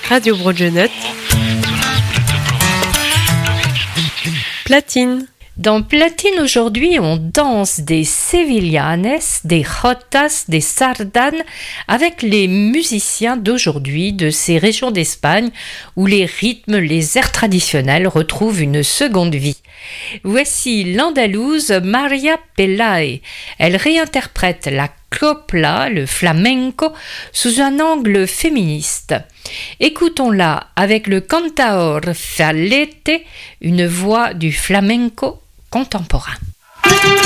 Radio Broadgenut. Platine. Dans Platine aujourd'hui, on danse des sevillanes, des jotas, des sardanes avec les musiciens d'aujourd'hui de ces régions d'Espagne où les rythmes, les airs traditionnels retrouvent une seconde vie. Voici l'andalouse Maria Pelae. Elle réinterprète la copla, le flamenco, sous un angle féministe. Écoutons-la avec le cantaor Falete, une voix du flamenco contemporain.